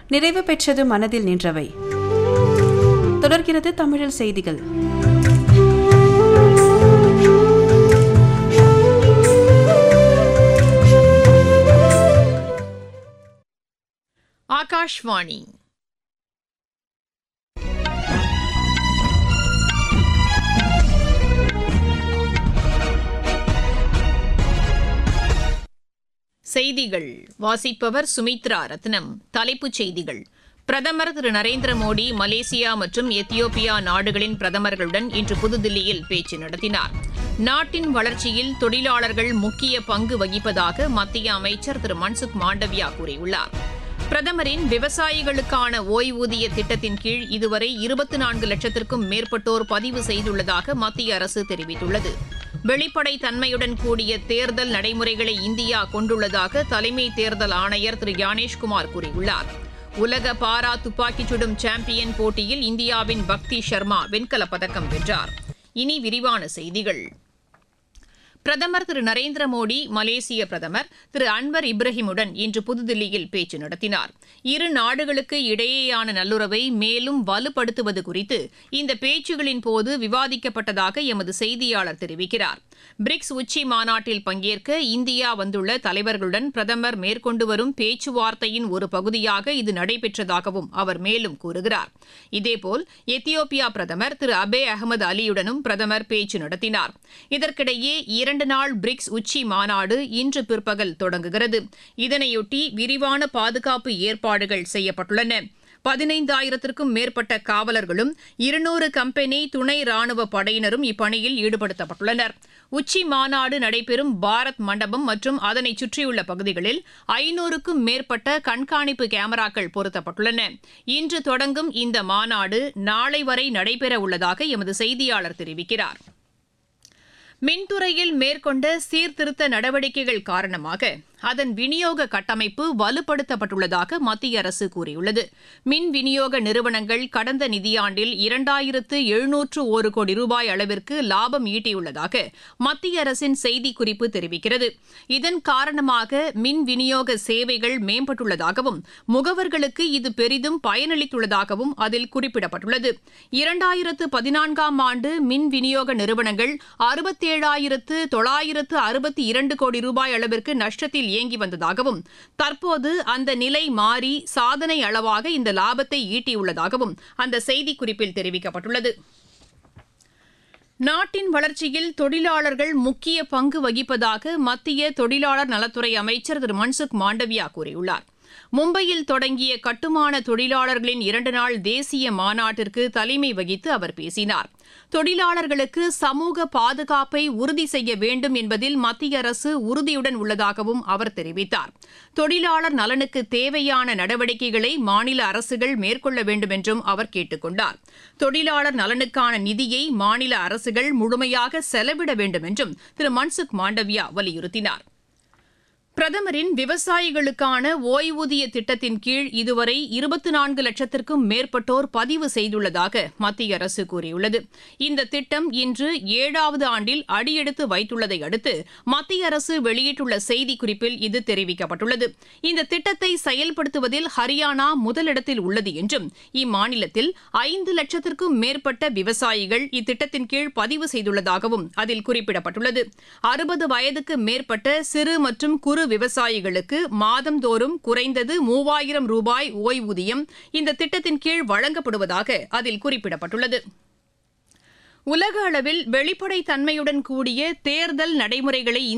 நிறைவு பெற்றது மனதில் நின்றவை. தொடர்கிறது தமிழில் செய்திகள். ஆகாஷ்வாணி. செய்திகள் வாசிப்பவர் சுமித்ரா ரத்னம். தலைப்புச் செய்திகள். பிரதமர் திரு நரேந்திர மோடி மலேசியா மற்றும் எத்தியோப்பியா நாடுகளின் பிரதமர்களுடன் இன்று புதுதில்லியில் பேச்சு நடத்தினார். நாட்டின் வளர்ச்சியில் தொழிலாளர்கள் முக்கிய பங்கு வகிப்பதாக மத்திய அமைச்சர் திரு மன்சுக் மாண்டவியா கூறியுள்ளார். பிரதமரின் விவசாயிகளுக்கான ஓய்வூதிய திட்டத்தின் கீழ் இதுவரை 24 லட்சத்திற்கும் மேற்பட்டோர் பதிவு செய்துள்ளதாக மத்திய அரசு தெரிவித்துள்ளது. வெளிப்படை தன்மையுடன் கூடிய தேர்தல் நடைமுறைகளை இந்தியா கொண்டுள்ளதாக தலைமை தேர்தல் ஆணையர் திரு ஞானேஷ்குமார் கூறியுள்ளார். உலக பாரா துப்பாக்கிச் சுடும் சாம்பியன் போட்டியில் இந்தியாவின் பக்தி சர்மா வெண்கலப் பதக்கம் வென்றார். இனி விரிவான செய்திகள். பிரதமர் திரு நரேந்திர மோடி மலேசிய பிரதமர் திரு அன்வர் இப்ராஹிமுடன் இன்று புதுதில்லியில் பேச்சு நடத்தினார். இரு நாடுகளுக்கு இடையேயான நல்லுறவை மேலும் வலுப்படுத்துவது குறித்து இந்த பேச்சுகளின் போது விவாதிக்கப்பட்டதாக எமது செய்தியாளர் தெரிவிக்கிறார். பிரிக்ஸ் உச்சி மாநாட்டில் பங்கேற்க இந்தியா வந்துள்ள தலைவர்களுடன் பிரதமர் மேற்கொண்டு வரும் பேச்சுவார்த்தையின் ஒரு பகுதியாக இது நடைபெற்றதாகவும் அவர் மேலும் கூறுகிறார். இதேபோல் எத்தியோப்பியா பிரதமர் திரு அபே அகமது அலியுடனும் பிரதமர் பேச்சு நடத்தினார். இதற்கிடையே 2 நாள் பிரிக்ஸ் உச்சி மாநாடு இன்று பிற்பகல் தொடங்குகிறது. இதனையொட்டி விரிவான பாதுகாப்பு ஏற்பாடுகள் செய்யப்பட்டுள்ளன. 15,000த்திற்கும் மேற்பட்ட காவலர்களும் 200 கம்பெனி துணை ராணுவ படையினரும் இப்பணியில் ஈடுபடுத்தப்பட்டுள்ளனர். உச்சி மாநாடு நடைபெறும் பாரத் மண்டபம் மற்றும் அதனை சுற்றியுள்ள பகுதிகளில் 500க்கும் மேற்பட்ட கண்காணிப்பு கேமராக்கள் பொருத்தப்பட்டுள்ளன. இன்று தொடங்கும் இந்த மாநாடு நாளை வரை நடைபெற உள்ளதாக எமது செய்தியாளர் தெரிவிக்கிறார். மின்துறையில் மேற்கொண்ட சீர்திருத்த நடவடிக்கைகள் காரணமாக அதன் விநியோக கட்டமைப்பு வலுப்படுத்தப்பட்டுள்ளதாக மத்திய அரசு கூறியுள்ளது. மின் விநியோக நிறுவனங்கள் கடந்த நிதியாண்டில் 2701 கோடி ரூபாய் அளவிற்கு லாபம் ஈட்டியுள்ளதாக மத்திய அரசின் செய்திக்குறிப்பு தெரிவிக்கிறது. இதன் காரணமாக மின் விநியோக சேவைகள் மேம்பட்டுள்ளதாகவும் முகவர்களுக்கு இது பெரிதும் பயனளித்துள்ளதாகவும் அதில் குறிப்பிடப்பட்டுள்ளது. 2014ஆம் ஆண்டு மின் விநியோக நிறுவனங்கள் 67,962 கோடி ரூபாய் அளவிற்கு நஷ்டத்தில் இயங்கி வந்ததாகவும் தற்போது அந்த நிலை மாறி சாதனை அளவாக இந்த லாபத்தை ஈட்டியுள்ளதாகவும் அந்த செய்திக்குறிப்பில் தெரிவிக்கப்பட்டுள்ளது. நாட்டின் வளர்ச்சியில் தொழிலாளர்கள் முக்கிய பங்கு வகிப்பதாக மத்திய தொழிலாளர் நலத்துறை அமைச்சர் திரு மன்சுக் மாண்டவியா கூறியுள்ளார். மும்பையில் தொடங்கிய கட்டுமான தொழிலாளர்களின் 2 நாள் தேசிய மாநாட்டிற்கு தலைமை வகித்து அவர் பேசினார். தொழிலாளர்களுக்கு சமூக பாதுகாப்பை உறுதி செய்ய வேண்டும் என்பதில் மத்திய அரசு உறுதியுடன் உள்ளதாகவும் அவர் தெரிவித்தார். தொழிலாளர் நலனுக்கு தேவையான நடவடிக்கைகளை மாநில அரசுகள் மேற்கொள்ள வேண்டும் என்றும் அவர் கேட்டுக் கொண்டார். தொழிலாளர் நலனுக்கான நிதியை மாநில அரசுகள் முழுமையாக செலவிட வேண்டும் என்றும் திரு மன்சுக் மாண்டவியா வலியுறுத்தினார். பிரதமரின் விவசாயிகளுக்கான ஓய்வூதிய திட்டத்தின் கீழ் இதுவரை 24 லட்சத்திற்கும் மேற்பட்டோர் பதிவு செய்துள்ளதாக மத்திய அரசு கூறியுள்ளது. இந்த திட்டம் இன்று 7வது ஆண்டில் அடியெடுத்து வைத்துள்ளதை அடுத்து மத்திய அரசு வெளியிட்டுள்ள செய்திக்குறிப்பில் இது தெரிவிக்கப்பட்டுள்ளது. இந்த திட்டத்தை செயல்படுத்துவதில் ஹரியானா முதலிடத்தில் உள்ளது என்றும் இம்மாநிலத்தில் 5 லட்சத்திற்கும் மேற்பட்ட விவசாயிகள் இத்திட்டத்தின் கீழ் பதிவு செய்துள்ளதாகவும் அதில் குறிப்பிடப்பட்டுள்ளது. 60 வயதுக்கு மேற்பட்ட சிறு மற்றும் குறு விவசாயிகளுக்கு மாதந்தோறும் குறைந்தது 3000 ரூபாய் ஓய்வூதியம் இந்த திட்டத்தின் கீழ் வழங்கப்படுவதாக அதில் குறிப்பிடப்பட்டுள்ளது. உலக அளவில் வெளிப்படை தன்மையுடன் கூடிய தேர்தல் நடைமுறைகளை